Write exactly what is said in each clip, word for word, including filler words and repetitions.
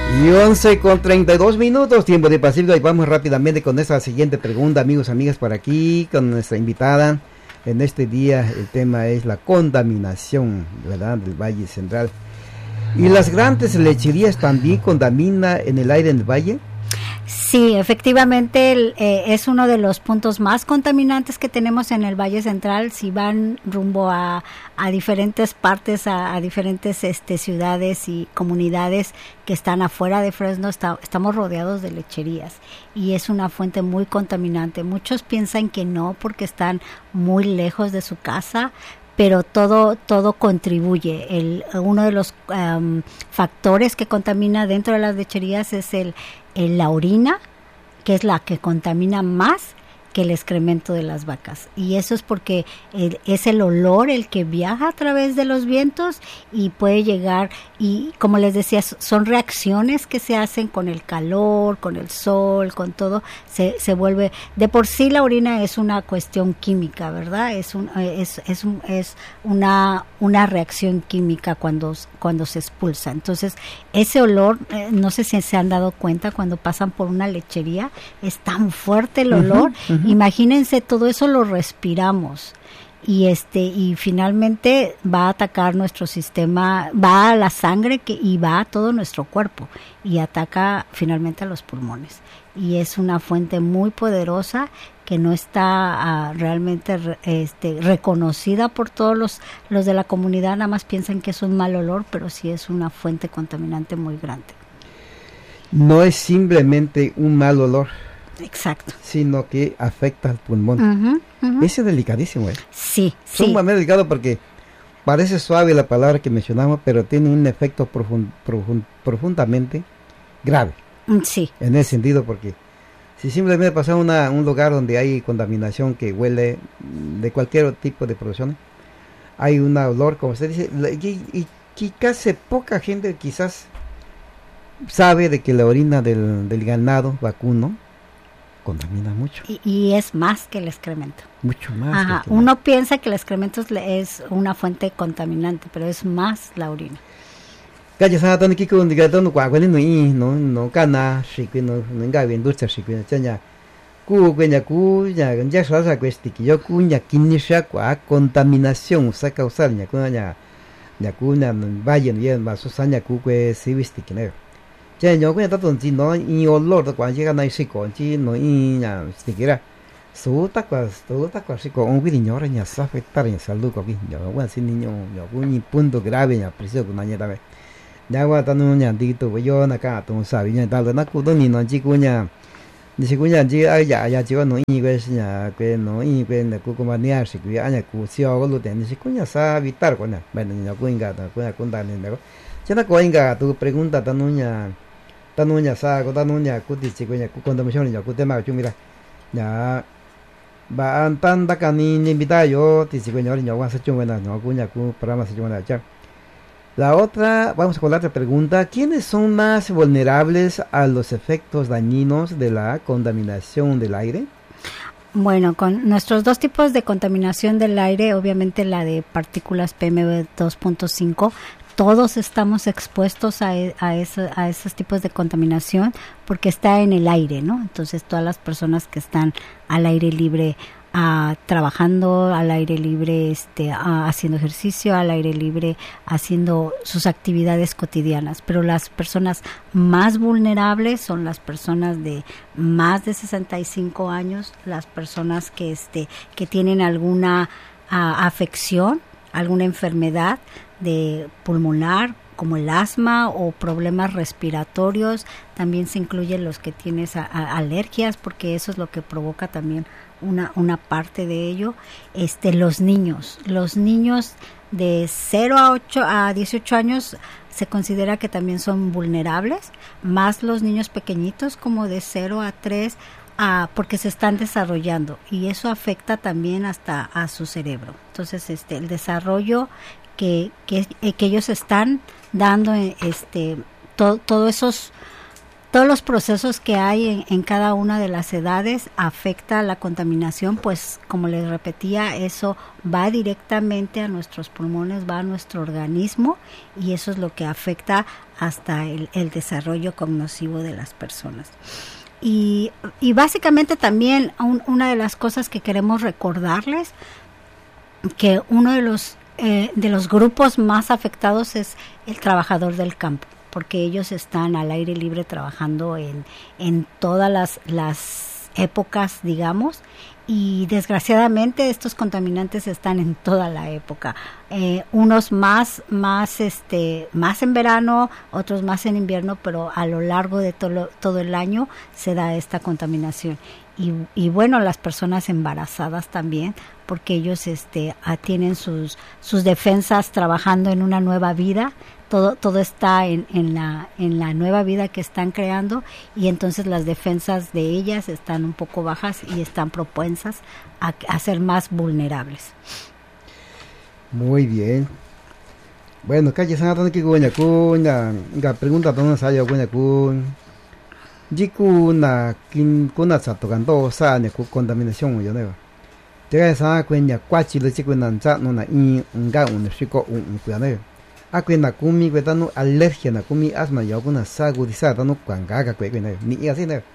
Y once con treinta y dos minutos, tiempo de Pacífico, y vamos rápidamente con esta siguiente pregunta, amigos, amigas, por aquí, con nuestra invitada. En este día el tema es la contaminación, ¿verdad?, del Valle Central. ¿Y las grandes lecherías también contaminan en el aire en el valle? Sí, efectivamente el, eh, es uno de los puntos más contaminantes que tenemos en el Valle Central. Si van rumbo a, a diferentes partes, a, a diferentes este, ciudades y comunidades que están afuera de Fresno, está, estamos rodeados de lecherías y es una fuente muy contaminante. Muchos piensan que no porque están muy lejos de su casa, pero todo todo contribuye. El, uno de los um, factores que contamina dentro de las lecherías es el, el la orina, que es la que contamina más que el excremento de las vacas. Y eso es porque el, es el olor el que viaja a través de los vientos y puede llegar, y como les decía, son reacciones que se hacen con el calor, con el sol, con todo, se, se vuelve, de por sí la orina es una cuestión química, ¿verdad? Es un, es, es, un, es una, una reacción química cuando, cuando se expulsa. Entonces, ese olor, eh, no sé si se han dado cuenta cuando pasan por una lechería, es tan fuerte el olor. Uh-huh, uh-huh. Imagínense, todo eso lo respiramos y este y finalmente va a atacar nuestro sistema, va a la sangre que y va a todo nuestro cuerpo y ataca finalmente a los pulmones. Y es una fuente muy poderosa que no está uh, realmente re, este, reconocida por todos los, los de la comunidad. Nada más piensan que es un mal olor, pero sí es una fuente contaminante muy grande. No es simplemente un mal olor. Exacto. Sino que afecta al pulmón. Uh-huh, uh-huh. Ese es delicadísimo, ¿eh? Sí, es sí. Es un delicado porque parece suave la palabra que mencionamos, pero tiene un efecto profund, profund, profundamente grave. Sí. En ese sentido, porque si simplemente pasamos a un lugar donde hay contaminación que huele de cualquier tipo de producción, hay un olor, como usted dice, y, y, y casi poca gente quizás sabe de que la orina del, del ganado vacuno contamina mucho. Y, y es más que el excremento. Mucho más. Ajá. Que uno piensa que el excremento es, es una fuente contaminante, pero es más la orina. Calla sana tan kiko ndiga tan kwa kwani no i no no kana shikwe no nga bien dulce shikwe chanya ku kwenya ku ya ya sa sa kwesti ki yo ku nya kinisha kwa contaminación sa causal nya ku nya nya ku na valle bien ma so sanya ku kwe sivisti kinero. Ya yo kwenya ta ton ji no i olor da kwa llega na isi ko ji no i nya stikira. Su ta kwa su ta kwa siko un vi nyora nya sa afectar en salud ko vi yo wa sin niño yo ku ni punto grave nya presión ku na nya ta ya gua tanu nya di tu yo na ka tu sa bi nya ta lo na ku do ni no ji ku nya ni si ku nya ji a ya ya ji no i kwe nya kwe no i kwe na ku ku ma ni a si ku ya nya ku sio go lu de ni si ku nya sa vitar ko na ba ni ku inga ta ku ya ku da ni de ya na ko inga tu pregunta tanu nya tanu nya sa ko tanu nya ku di si ku nya ku contaminación nya ku te ma chu mira ya ba an tan da ka ni ni invita yo ti si ku nya ri nya wa sa chu na no ku nya ku programa sa chu na cha. La otra, vamos con la otra pregunta. ¿Quiénes son más vulnerables a los efectos dañinos de la contaminación del aire? Bueno, con nuestros dos tipos de contaminación del aire, obviamente la de partículas P M dos punto cinco, todos estamos expuestos a, a, eso, a esos tipos de contaminación porque está en el aire, ¿no? Entonces todas las personas que están al aire libre, Uh, trabajando al aire libre, este, uh, haciendo ejercicio al aire libre, haciendo sus actividades cotidianas. Pero las personas más vulnerables son las personas de más de sesenta y cinco años, las personas que, este, que tienen alguna uh, afección, alguna enfermedad de pulmonar, como el asma o problemas respiratorios. También se incluyen los que tienen a, a, alergias, porque eso es lo que provoca también una una parte de ello. Este los niños, los niños de cero a ocho a dieciocho años se considera que también son vulnerables, más los niños pequeñitos como de cero a tres, a, porque se están desarrollando y eso afecta también hasta a su cerebro. Entonces, este el desarrollo que que, que ellos están dando, este todo, todos esos todos los procesos que hay en, en cada una de las edades afecta la contaminación, pues como les repetía, eso va directamente a nuestros pulmones, va a nuestro organismo y eso es lo que afecta hasta el, el desarrollo cognitivo de las personas. Y, y básicamente también un, una de las cosas que queremos recordarles, que uno de los, eh, de los grupos más afectados es el trabajador del campo, porque ellos están al aire libre trabajando en, en todas las, las épocas, digamos, y desgraciadamente estos contaminantes están en toda la época, eh, unos más, más, este, más en verano, otros más en invierno, pero a lo largo de todo, todo el año se da esta contaminación. Y, y bueno, las personas embarazadas también, porque ellos este, tienen sus, sus defensas trabajando en una nueva vida. Todo, todo está en, en, la, en la nueva vida que están creando y entonces las defensas de ellas están un poco bajas y están propensas a, a ser más vulnerables. Muy bien. Bueno, calle sanatón que cuña cuña, la pregunta dónde salió cuña cuña. Jikuna kin kuna satokando sa ne ku contaminación yo ne. Te sa cuña cuachi le chikuna nza no na in nga un shiko un cuña. Akwena kumi kwetano alergia na kumi asma yo kuna sagudizada no kwanga ka kwena ni así ne.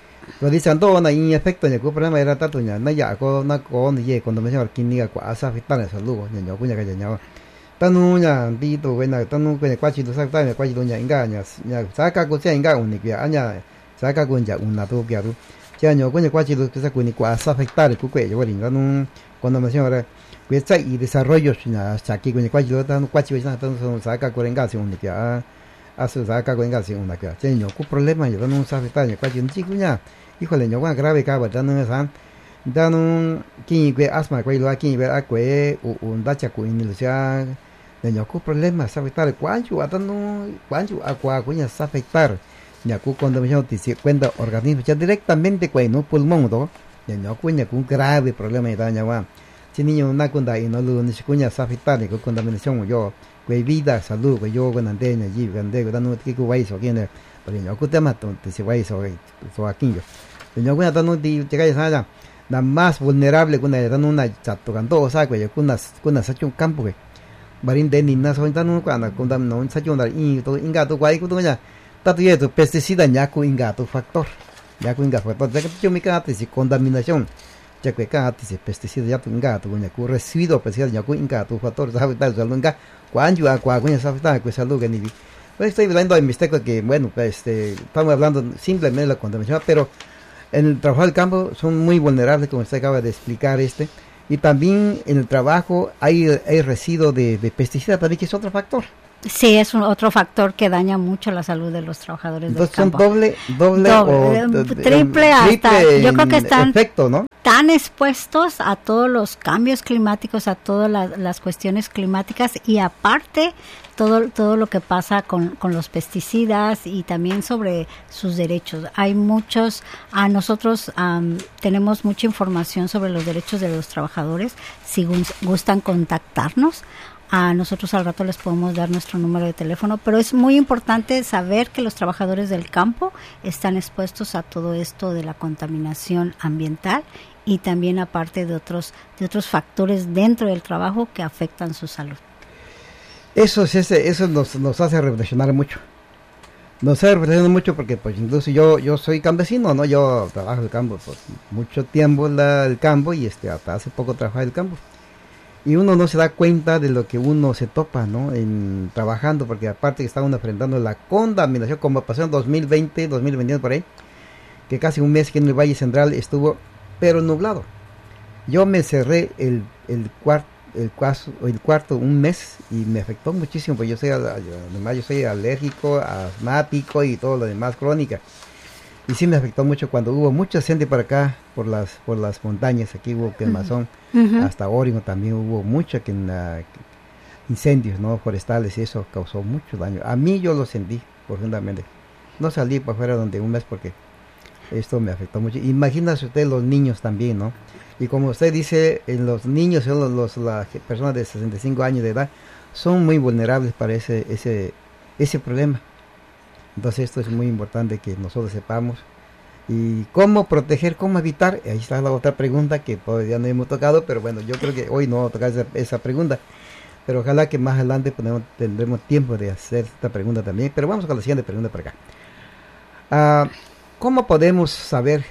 Lo dicen todo na in efecto ne ku problema era tatu nya na ya ko na ko ni ye cuando me llama kiniga kwa asa afectar la salud nya yo kunya ka nya. Tanu nya di to kwena tanu kwena kwachi do sa ta ne kwachi do nya inga nya nya saka ko sia inga un ni kia anya saka ko nya una to kia tu. Ya nya kunya kwachi do sa ku ni kwa asa afectar ku kwe yo rin tanu cuando me llama cuesta y desarrollo sina saki con cuachi lo tan cuachi esa tan saca corengación un que hace saca corengación una que seño cu problema yo no sabe tan cuachi un chico ya híjole yo cuan grave ka ba tan san dan un kin que asma que lo aquí ver a que un dacha cu in lucia seño cu problema sabe tal cuachi a tan cuachi a cua cuña sabe tal ya cu cuando me yo te cuenta organismo ya directamente cu no pulmón do seño cuña cu grave problema da ya wa si niño na kunda y no lo ni cuña safitane con contaminación yo que vida salud que yo con antena allí gande que dando que guay so quién pero yo que tema te se guay so so aquí yo yo cuando dando di llega esa la más vulnerable cuando dando una chato canto o sea que yo kuna kuna sa un campo que barin de ni na so dando cuando cuando no sa un y todo inga to guay que ya tatu ye to pesticida ya ku inga to factor ya ku inga factor de que yo me quedate si contaminación ya que cada se pesticida ya tu gato con el residuo pesticida ya con gato factor sabe tal salud nga cuando agua con esa falta que salud que ni pues estoy hablando de misteco que bueno este estamos hablando simplemente de la contaminación pero en el trabajo del campo son muy vulnerables como usted acaba de explicar este y también en el trabajo hay, hay residuo de, de pesticida también que es otro factor. Sí, es un otro factor que daña mucho la salud de los trabajadores Entonces del campo. Son doble, doble, doble o triple, hasta, triple yo creo que están efecto, ¿no? tan expuestos a todos los cambios climáticos, a todas las, las cuestiones climáticas y aparte todo todo lo que pasa con, con los pesticidas y también sobre sus derechos. Hay muchos, a nosotros um, tenemos mucha información sobre los derechos de los trabajadores, si gustan contactarnos. A nosotros al rato les podemos dar nuestro número de teléfono, pero es muy importante saber que los trabajadores del campo están expuestos a todo esto de la contaminación ambiental y también aparte de otros de otros factores dentro del trabajo que afectan su salud. Eso es eso nos nos hace reflexionar mucho. Nos hace reflexionar mucho porque pues incluso yo yo soy campesino, no, yo trabajo en el campo por mucho tiempo la, el campo y este hasta hace poco trabajé en el campo. Y uno no se da cuenta de lo que uno se topa, ¿no? En trabajando, porque aparte que está uno enfrentando la contaminación, como pasó en dos mil veinte, dos mil veintiuno por ahí, que casi un mes que en el Valle Central estuvo, pero nublado. Yo me cerré el, el, cuarto, el, cuarto, el cuarto un mes y me afectó muchísimo, porque yo soy, además yo soy alérgico, asmático y todo lo demás, crónica. Y sí me afectó mucho cuando hubo mucha gente por acá, por las por las montañas, aquí hubo quemazón, uh-huh. Hasta Oregon también hubo mucho que, uh, incendios, ¿no? Forestales y eso causó mucho daño. A mí yo lo sentí profundamente. No salí para afuera donde un mes porque esto me afectó mucho. Imagínese usted los niños también, ¿no? Y como usted dice, en los niños, los, los las personas de sesenta y cinco años de edad, son muy vulnerables para ese ese ese problema. Entonces esto es muy importante que nosotros sepamos. Y cómo proteger, cómo evitar, ahí está la otra pregunta que todavía no hemos tocado, pero bueno, yo creo que hoy no vamos a tocar esa, esa pregunta, pero ojalá que más adelante podemos, tendremos tiempo de hacer esta pregunta también. Pero vamos con la siguiente pregunta por acá. Uh, ¿Cómo podemos saber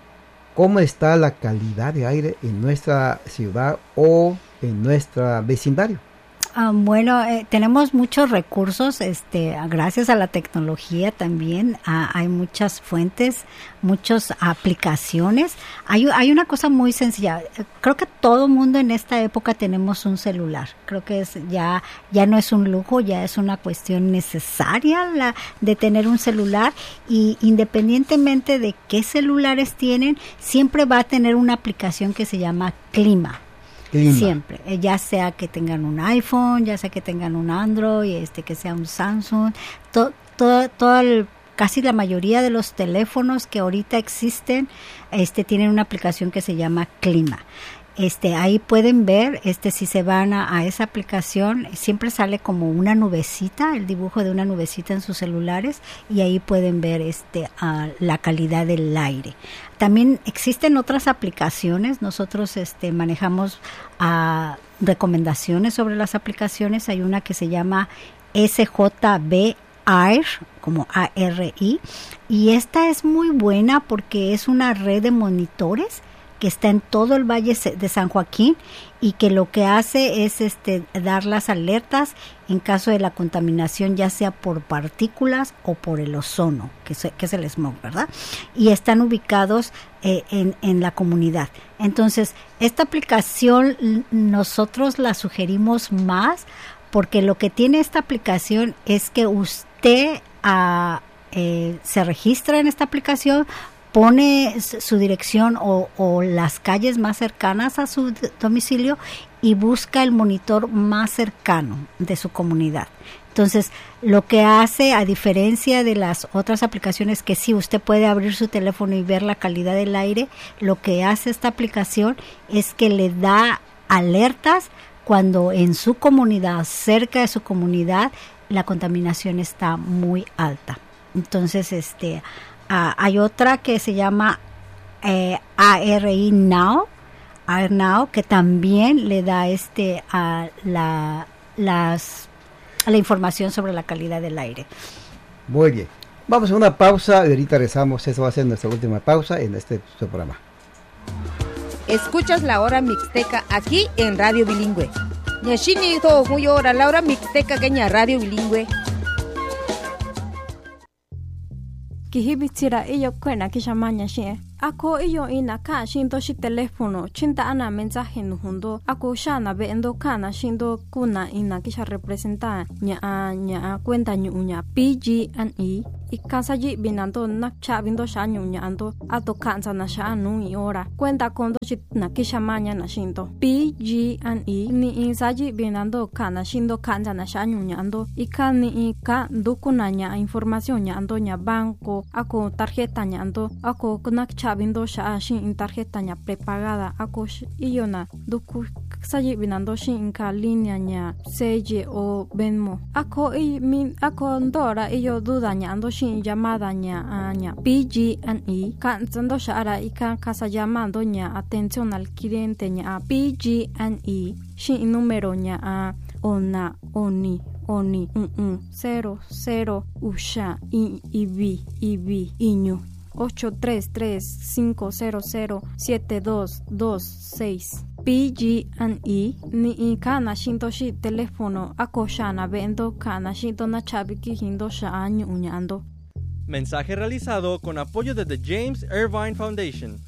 cómo está la calidad de aire en nuestra ciudad o en nuestro vecindario? Uh, bueno, eh, tenemos muchos recursos, este, gracias a la tecnología también, uh, hay muchas fuentes, muchas aplicaciones. Hay, hay una cosa muy sencilla, creo que todo mundo en esta época tenemos un celular, creo que es ya, ya no es un lujo, ya es una cuestión necesaria la, de tener un celular, y independientemente de qué celulares tienen, siempre va a tener una aplicación que se llama Clima. Clima. Siempre, ya sea que tengan un iPhone, ya sea que tengan un Android, este que sea un Samsung, todo, todo, todo el, casi la mayoría de los teléfonos que ahorita existen, este tienen una aplicación que se llama Clima. Este, ahí pueden ver, este, si se van a, a esa aplicación, siempre sale como una nubecita, el dibujo de una nubecita en sus celulares, y ahí pueden ver, este, uh, la calidad del aire. También existen otras aplicaciones, nosotros, este, manejamos uh, recomendaciones sobre las aplicaciones. Hay una que se llama S J B Air, como A R I, y esta es muy buena porque es una red de monitores que está en todo el Valle de San Joaquín, y que lo que hace es este dar las alertas en caso de la contaminación, ya sea por partículas o por el ozono, que es, que es el smog, ¿verdad? Y están ubicados eh, en, en la comunidad. Entonces, esta aplicación nosotros la sugerimos más porque lo que tiene esta aplicación es que usted uh, eh, se registra en esta aplicación, pone su dirección o, o las calles más cercanas a su domicilio y busca el monitor más cercano de su comunidad. Entonces, lo que hace, a diferencia de las otras aplicaciones que sí, usted puede abrir su teléfono y ver la calidad del aire, lo que hace esta aplicación es que le da alertas cuando en su comunidad, cerca de su comunidad, la contaminación está muy alta. Entonces, este... Uh, hay otra que se llama eh, A R I Now, A R I Now, que también le da este a uh, la las la información sobre la calidad del aire. Muy bien. Vamos a una pausa y ahorita regresamos. Esa va a ser nuestra última pausa en este programa. Escuchas la hora mixteca aquí en Radio Bilingüe. Nyashini to huyora la hora mixteca kenya Radio Bilingüe. Kihibitira iyo kwena kishamanya shie. Ako iyo ina ka shindo shi telefono chinta ana mensaje nuhundo ako shana be endo kana shindo kuna ina kisha representa nya a nya a cuenta nyunya P G and E ikasaji binando nakcha bindo sha nyunya ando ato kansa na sha anu i ora cuenta kondo shi na kisha manya na shindo P G and E ni insaji binando kana shindo kansa na sha nyunya ando ikani ika dukuna nya información nya ando nya banco ako tarjeta nya ando ako nakcha bindo sha shin in tarjeta nya prepagada ako iyona duku saji binando shin inka línea nya Seye o Venmo ako i min ako ndora iyo duda nya ando shin llamada nya nya P G and E kan zando sha ara ika casa llamando nya atención al cliente nya P G and E shin número nya a ona oni oni un un cero cero usha i ibi ibi iño ocho tres tres cinco cero cero siete dos dos seis P G and E ni kana shinto shi teléfono akoshana vendo kana shinto na chabiki hindo sha año uñando. Mensaje realizado con apoyo de The James Irvine Foundation.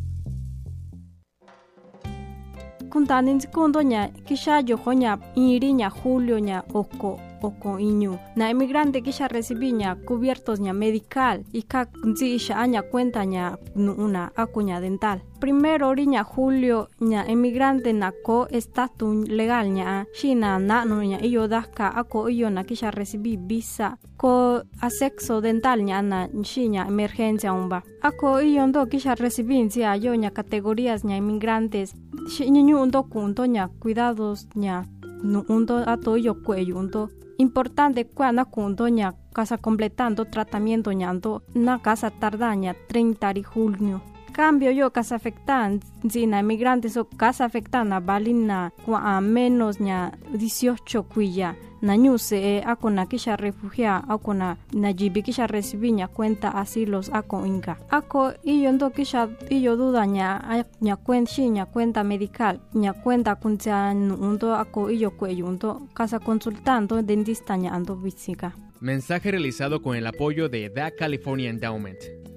Kuntanin sekundo nya kisha yohonya iriña julio nya oko oko iñu na emigrante kisha recibiña cubiertos nya medical y ka nzi isha aña cuenta nya una acuña dental. Primero oriña julio nya emigrante na ko estatus legal nya shina na no nya iyo daka ako iyo na kisha recibi visa ko asexo dental nya na shinya emergencia umba ako iyo ndo kisha recibinci ayo nya categorías nya emigrantes shiñu ndo kunto nya cuidados nya no undo ato yo cuello undo importante cuando cuando ña casa completando tratamiento ñando na casa tardaña treinta de junio. Cambio yo casa afectan si na migrantes o casa afectana balina a menos ña dieciocho cuya na ñuse ako na kisha refugia ako na na jibi kisha recibiña cuenta asilos ako inga ako iyo ndo kisha iyo duda ña ña cuenta ña cuenta medical ña cuenta kunja ndo ako iyo cuello ndo casa consultando dentista ña ando visika. Mensaje realizado con el apoyo de The California Endowment.